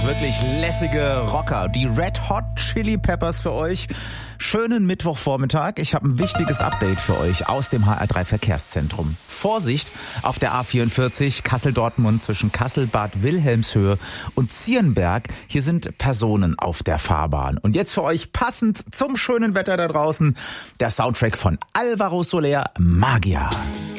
wirklich lässige Rocker. Die Red Hot Chili Peppers für euch. Schönen Mittwochvormittag. Ich habe ein wichtiges Update für euch aus dem HR3 Verkehrszentrum. Vorsicht auf der A44 Kassel-Dortmund zwischen Kassel-Bad Wilhelmshöhe und Zierenberg. Hier sind Personen auf der Fahrbahn. Und jetzt für euch passend zum schönen Wetter da draußen der Soundtrack von Alvaro Soler, Magia.